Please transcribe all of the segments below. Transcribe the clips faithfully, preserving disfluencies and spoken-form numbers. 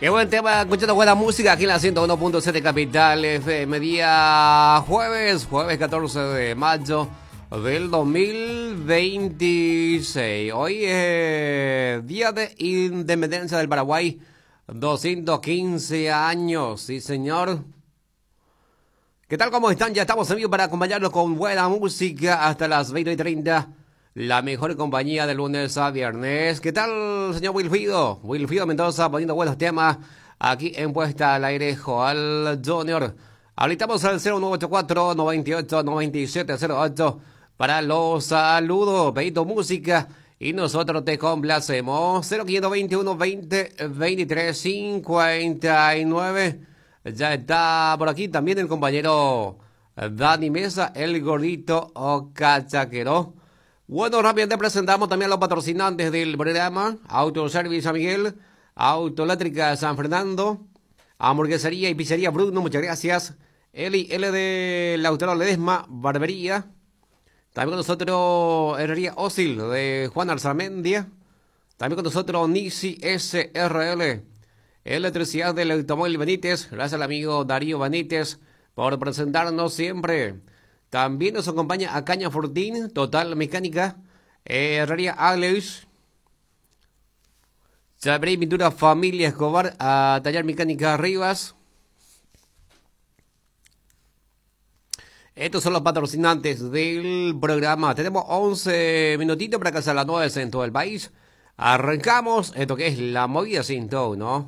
Qué buen tema, escuchando buena música aquí en la ciento uno punto siete Capital F M, día jueves, jueves catorce de mayo del dos mil veintiséis. Hoy es día de independencia del Paraguay, doscientos quince años, sí señor. ¿Qué tal? ¿Cómo están? Ya estamos en vivo para acompañarlos con buena música hasta las veinte y treinta. La mejor compañía de lunes a viernes. ¿Qué tal, señor Wilfido? Wilfido Mendoza poniendo buenos temas aquí en Puesta al Aire. Joal Junior. Habilitamos al cero nueve ocho cuatro, noventa y ocho, noventa y siete cero ocho para los saludos. Pedito música y nosotros te complacemos. cero quinientos veintiuno, veinte, veintitrés, cincuenta y nueve. Ya está por aquí también el compañero Dani Mesa, el gordito o cachaquero. Bueno, rápidamente presentamos también a los patrocinantes del programa: Autoservice San Miguel, Autoeléctrica San Fernando, Hamburguesería y Pizzería Bruno, muchas gracias. Eli L de Lautaro Ledesma, Barbería. También con nosotros Herrería Osil de Juan Arzamendia. También con nosotros Nisi S R L, Electricidad del Automóvil Benítez. Gracias al amigo Darío Benítez por presentarnos siempre. También nos acompaña a Caña Fortín, Total Mecánica, eh, Herrería Alex, Chabrey Pintura Familia Escobar, a Taller Mecánica Rivas. Estos son los patrocinantes del programa. Tenemos once minutitos para que sea las nueve en todo el país. Arrancamos esto que es la movida sin todo, ¿no?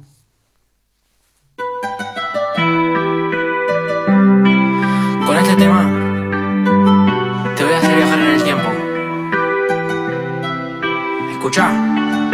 Con este tema te voy a hacer viajar en el tiempo. Escucha.